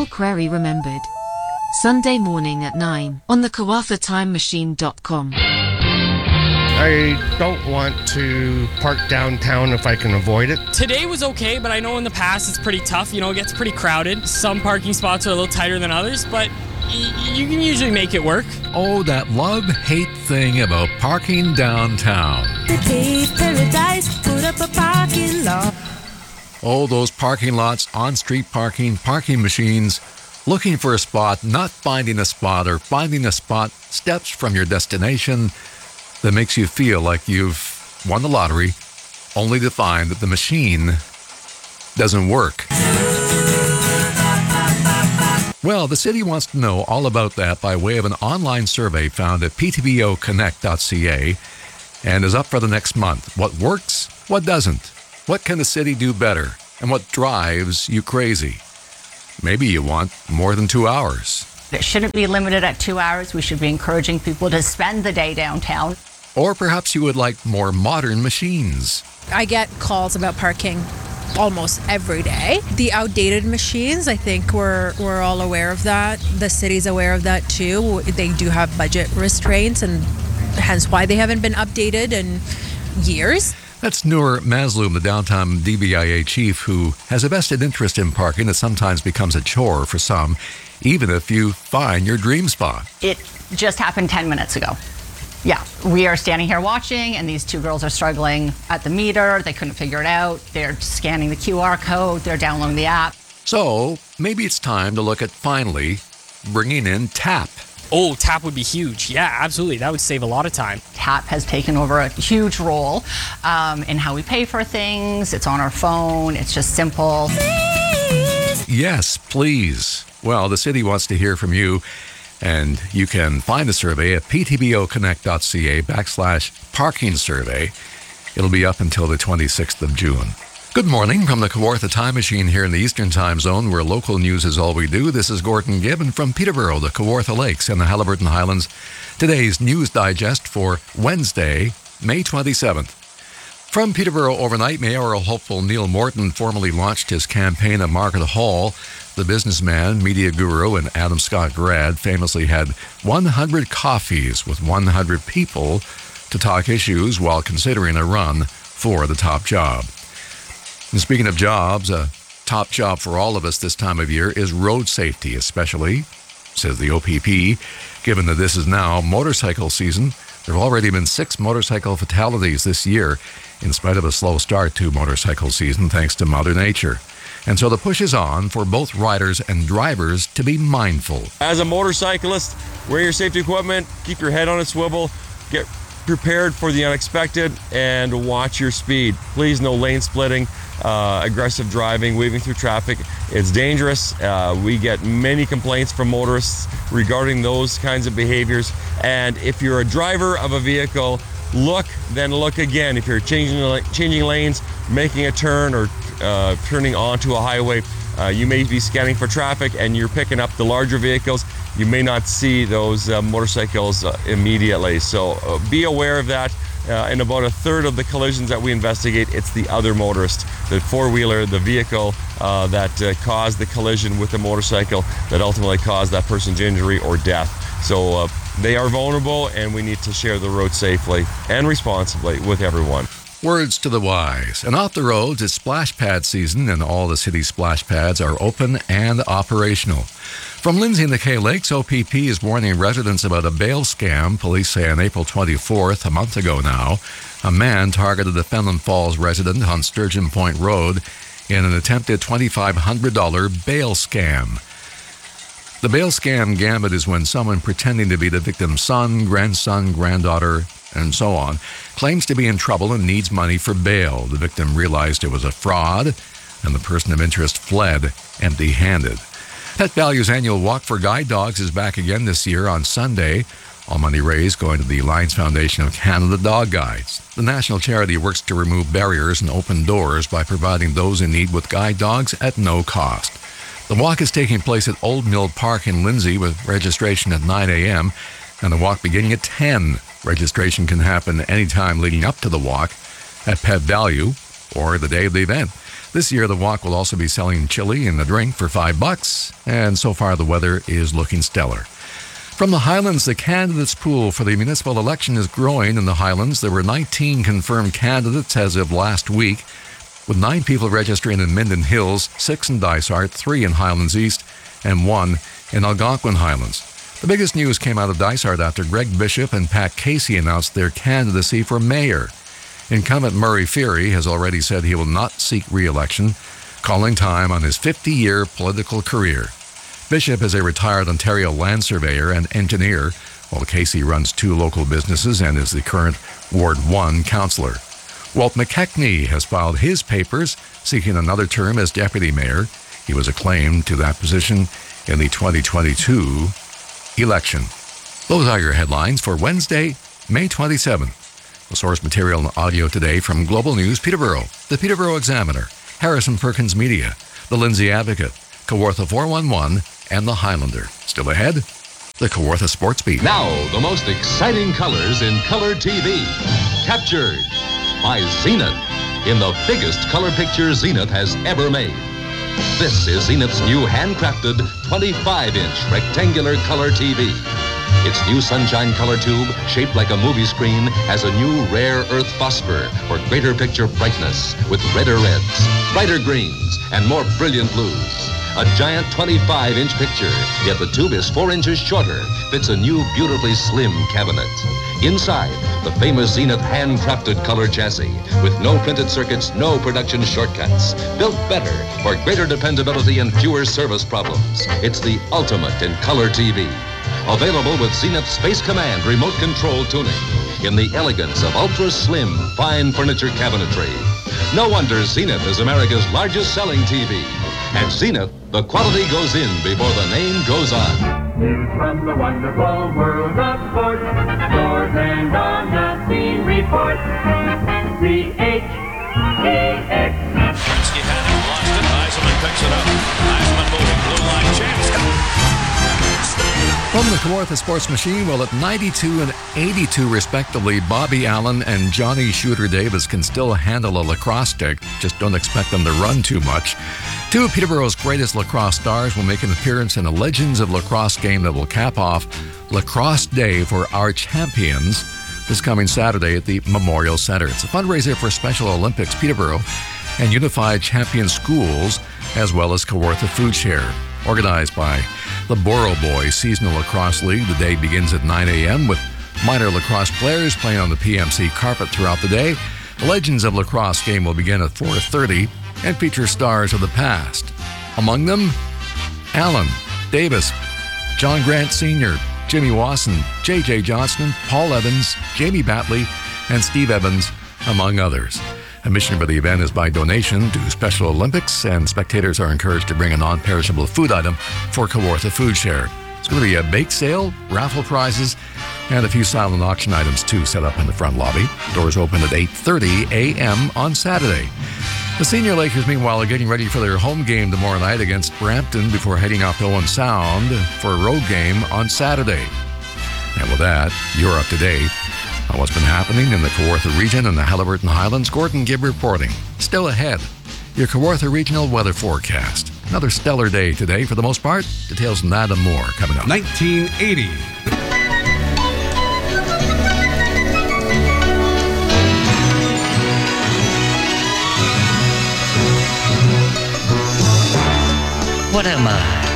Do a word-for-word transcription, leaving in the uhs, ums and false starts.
query remembered. Sunday morning at nine on the Kawartha Time Machine dot com. I don't want to park downtown if I can avoid it. Today was okay, but I know in the past it's pretty tough. You know, it gets pretty crowded. Some parking spots are a little tighter than others, but y- you can usually make it work. Oh, that love-hate thing about parking downtown. The Cave Paradise put up a parking lot. Oh, those parking lots, on-street parking, parking machines, looking for a spot, not finding a spot, or finding a spot steps from your destination that makes you feel like you've won the lottery, only to find that the machine doesn't work. Well, the city wants to know all about that by way of an online survey found at p t b o connect dot c a and is up for the next month. What works? What doesn't? What can the city do better? And what drives you crazy? Maybe you want more than two hours. It shouldn't be limited at two hours. We should be encouraging people to spend the day downtown. Or perhaps you would like more modern machines. I get calls about parking almost every day. The outdated machines, I think we're, we're all aware of that. The city's aware of that too. They do have budget restraints, and hence why they haven't been updated in years. That's Noor Mazloum, the downtown D B I A chief, who has a vested interest in parking that sometimes becomes a chore for some, even if you find your dream spot. It just happened ten minutes ago. Yeah, we are standing here watching, and these two girls are struggling at the meter. They couldn't figure it out. They're scanning the Q R code. They're downloading the app. So maybe it's time to look at finally bringing in TAP. Oh, TAP would be huge. Yeah, absolutely. That would save a lot of time. TAP has taken over a huge role um, in how we pay for things. It's on our phone. It's just simple. Yes, please. Well, the city wants to hear from you, and you can find the survey at p t b o connect dot c a backslash parking survey. It'll be up until the twenty-sixth of June. Good morning from the Kawartha Time Machine here in the Eastern Time Zone, where local news is all we do. This is Gordon Gibbon from Peterborough, the Kawartha Lakes, and the Haliburton Highlands. Today's News Digest for Wednesday, May twenty-seventh. From Peterborough overnight, mayoral hopeful Neil Morton formally launched his campaign at Market Hall. The businessman, media guru, and Adam Scott grad famously had one hundred coffees with one hundred people to talk issues while considering a run for the top job. And speaking of jobs, a top job for all of us this time of year is road safety, especially, says the O P P, given that this is now motorcycle season. There have already been six motorcycle fatalities this year, in spite of a slow start to motorcycle season thanks to Mother Nature. And so the push is on for both riders and drivers to be mindful. As a motorcyclist, wear your safety equipment, keep your head on a swivel, get prepared for the unexpected, and watch your speed. Please, no lane splitting, uh, aggressive driving, weaving through traffic. It's dangerous. Uh, we get many complaints from motorists regarding those kinds of behaviors. And if you're a driver of a vehicle, look, then look again. If you're changing changing lanes, making a turn, or uh, turning onto a highway, uh, you may be scanning for traffic and you're picking up the larger vehicles. You may not see those uh, motorcycles uh, immediately. So uh, be aware of that. Uh, in about a third of the collisions that we investigate, it's the other motorist, the four-wheeler, the vehicle uh, that uh, caused the collision with the motorcycle that ultimately caused that person's injury or death. So uh, they are vulnerable, and we need to share the road safely and responsibly with everyone. Words to the wise. And off the roads, it's splash pad season, and all the city's splash pads are open and operational. From Lindsay and the Kay Lakes, O P P is warning residents about a bail scam. Police say on April twenty-fourth, a month ago now, a man targeted a Fenelon Falls resident on Sturgeon Point Road in an attempted twenty-five hundred dollars bail scam. The bail scam gambit is when someone pretending to be the victim's son, grandson, granddaughter, and so on, claims to be in trouble and needs money for bail. The victim realized it was a fraud, and the person of interest fled empty-handed. Pet Value's annual Walk for Guide Dogs is back again this year on Sunday. All money raised going to the Lions Foundation of Canada Dog Guides. The national charity works to remove barriers and open doors by providing those in need with guide dogs at no cost. The walk is taking place at Old Mill Park in Lindsay with registration at nine a.m. and the walk beginning at ten. Registration can happen anytime leading up to the walk at Pet Value or the day of the event. This year, the walk will also be selling chili in the drink for five bucks, and so far the weather is looking stellar. From the Highlands, the candidates pool for the municipal election is growing in the Highlands. There were nineteen confirmed candidates as of last week, with nine people registering in Minden Hills, six in Dysart, three in Highlands East, and one in Algonquin Highlands. The biggest news came out of Dysart after Greg Bishop and Pat Casey announced their candidacy for mayor. Incumbent Murray Feary has already said he will not seek re-election, calling time on his fifty-year political career. Bishop is a retired Ontario land surveyor and engineer, while Casey runs two local businesses and is the current Ward one councillor. Walt McKechnie has filed his papers seeking another term as deputy mayor. He was acclaimed to that position in the twenty twenty-two election. Those are your headlines for Wednesday, May twenty-seventh. The source material and audio today from Global News Peterborough, the Peterborough Examiner, Harrison Perkins Media, the Lindsay Advocate, Kawartha four one one, and the Highlander. Still ahead, the Kawartha Sports Beat. Now, the most exciting colors in color T V. Captured by Zenith in the biggest color picture Zenith has ever made. This is Zenith's new handcrafted twenty-five inch rectangular color T V. Its new sunshine color tube, shaped like a movie screen, has a new rare earth phosphor for greater picture brightness with redder reds, brighter greens, and more brilliant blues. A giant twenty-five inch picture, yet the tube is four inches shorter, fits a new beautifully slim cabinet. Inside, the famous Zenith handcrafted color chassis with no printed circuits, no production shortcuts. Built better for greater dependability and fewer service problems. It's the ultimate in color T V. Available with Zenith Space Command remote control tuning in the elegance of ultra slim, fine furniture cabinetry. No wonder Zenith is America's largest selling T V. At Zenith, the quality goes in before the name goes on. News from the wonderful world of sports. Scores and on the scene report. C H E X. Gretzky had it, lost it. Eisenman picks it up. Eisenman moving. Blue line chance. From the Kawartha Sports Machine, well, at ninety-two and eighty-two respectively, Bobby Allen and Johnny Shooter Davis can still handle a lacrosse stick. Just don't expect them to run too much. Two of Peterborough's greatest lacrosse stars will make an appearance in a Legends of Lacrosse game that will cap off Lacrosse Day for our champions this coming Saturday at the Memorial Centre. It's a fundraiser for Special Olympics Peterborough and Unified Champion Schools, as well as Kawartha Food Share. Organized by the Borough Boys Seasonal Lacrosse League, the day begins at nine a.m. with minor lacrosse players playing on the P M C carpet throughout the day. The Legends of Lacrosse game will begin at four thirty and feature stars of the past. Among them, Allen, Davis, John Grant Senior, Jimmy Wasson, J J Johnston, Paul Evans, Jamie Batley, and Steve Evans, among others. Admission for the event is by donation to Special Olympics, and spectators are encouraged to bring a non-perishable food item for Kawartha Food Share. It's going to be a bake sale, raffle prizes, and a few silent auction items too set up in the front lobby. Doors open at eight thirty a.m. on Saturday. The Senior Lakers, meanwhile, are getting ready for their home game tomorrow night against Brampton before heading off to Owen Sound for a road game on Saturday. And with that, you're up to date on what's been happening in the Kawartha region and the Haliburton Highlands. Gordon Gibb reporting. Still ahead, your Kawartha regional weather forecast. Another stellar day today for the most part. Details on that and more coming up. nineteen eighty. What am I?